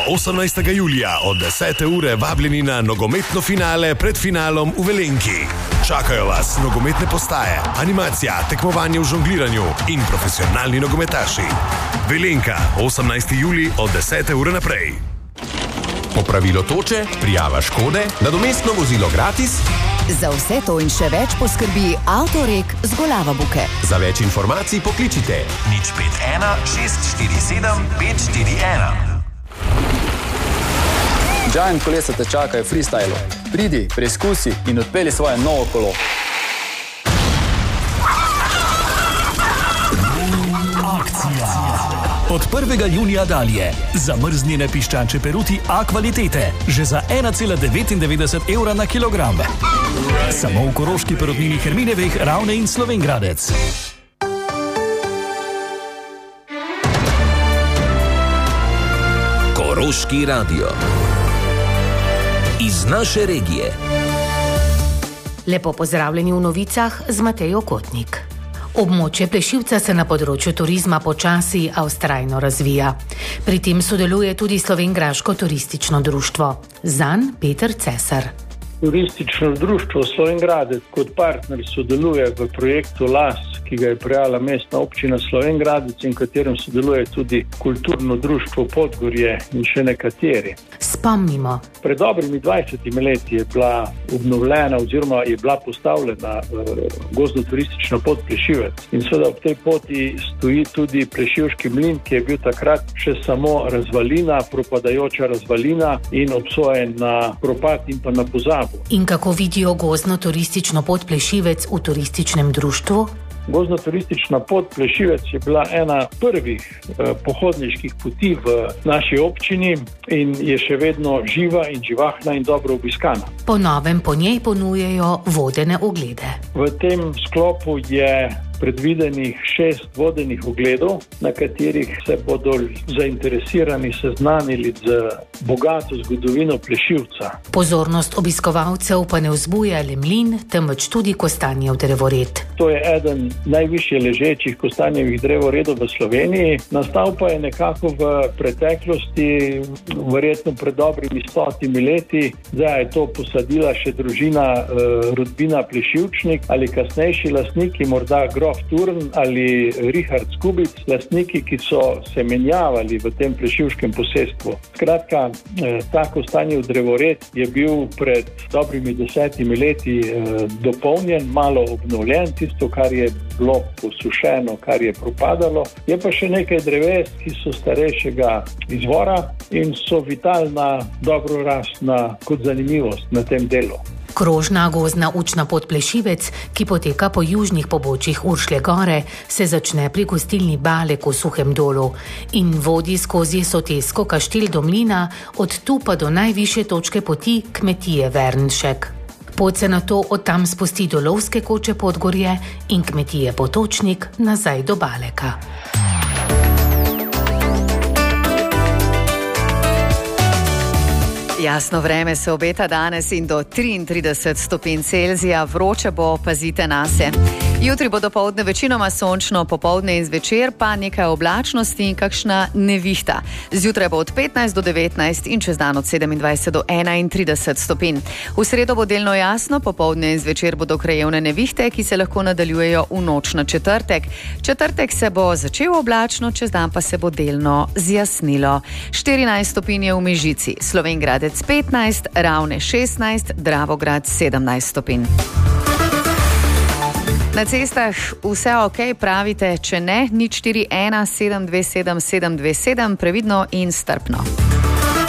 18. julija od 10. ure vabljeni na nogometno finale pred finalom v Velenki. Čakajo vas nogometne postaje, animacija, tekmovanje v žongliranju in profesionalni nogometaši. Velenka, 18. julij od 10. ure naprej. Popravilo toče, prijava škode, nadomestno vozilo gratis. Za vse to in še več poskrbi Avtorek z Golava Buke. Za več informacij pokličite 051 647 541. Giant kolesa te čakajo v freestylu. Pridi, preizkusi in odpeli svoje novo kolo. Od 1. junija dalje zamrznjene piščančje peruti A kvalitete že za 1,99 evra na kilogram. Samo v koroški perutnini Herminevih, Ravne in Slovenj Gradec. Koroški radio. Iz naše regije. Lepo pozdravljeni v novicah z Matejo Kotnik. Območje Plešivca se na področju turizma počasi, a vztrajno razvija. Pri tem sodeluje tudi Slovenjgraško turistično društvo. Zanj Peter Cesar. Turistično društvo Slovenj Gradec kot partner sodeluje v projektu LAS, ki ga je prijala mestna občina Slovenj Gradec in katerem sodeluje tudi kulturno društvo Podgorje in še nekateri. Spomnimo. Pred dobrimi 20 leti je bila obnovljena oziroma je bila postavljena gozdno-turistična pot Plešivec. In seveda ob tej poti stoji tudi Plešivški mlin, ki je bil takrat še samo razvalina, propadajoča razvalina in obsojen na propad in pa na pozabo. In kako vidijo gozdno-turistično pot Plešivec v turističnem društvu? Gozdno-turistična pot Plešivec je bila ena prvih pohodniških poti v naši občini in je še vedno živa in živahna in dobro obiskana. Po novem po njej ponujejo vodene oglede. V tem sklopu je predvidenih 6 vodenih ogledov, na katerih se bodo zainteresirani seznanili z bogato zgodovino Plešivca. Pozornost obiskovalcev pa ne vzbuja le mlin, temveč tudi kostanjev drevored. To je eden najvišje ležečih kostanjevih drevoredov v Sloveniji. Nastal pa je nekako v preteklosti, verjetno pred dobrimi 100 leti. Zdaj je to posadila še družina rodbina Plešivčnik ali kasnejši lastniki, morda grof Turn ali Richard Skubic, lastniki, ki so se menjavali v tem plešivškem posestvu. Skratka, ta kostanjev drevored je bil pred dobrimi 10 leti dopolnjen, malo obnovljen, tisto, kar je bilo posušeno, kar je propadalo. Je pa še nekaj dreves, ki so starejšega izvora in so vitalna, dobrorastna kot zanimivost na tem delu. Krožna gozdna učna pot Plešivec, ki poteka po južnih pobočjih Uršlje gore, se začne pri gostilni Balek v Suhem Dolu in vodi skozi Sotesko Kaštel do mlina, od tu pa do najvišje točke poti kmetije Vernšek. Pot se nato od tam spusti do Lovske koče Podgorje in kmetije Potočnik nazaj do Baleka. Jasno vreme se obeta danes in do 33 stopinj Celzija, vroče bo, pazite nase. Jutri bo dopoldne večinoma sončno, popoldne in zvečer pa nekaj oblačnosti in kakšna nevihta. Zjutraj bo od 15 do 19 in čez dan od 27 do 31 stopinj. V sredo bo delno jasno, popoldne in zvečer bodo krajevne nevihte, ki se lahko nadaljujejo v noč na četrtek. Četrtek se bo začel oblačno, čez dan pa se bo delno zjasnilo. 14 stopinj je v Mežici, Slovenj Gradec 15, Ravne 16, Dravograd 17 stopinj. Na cestah vse ok, pravite, če ne, 041 727 727, previdno in strpno.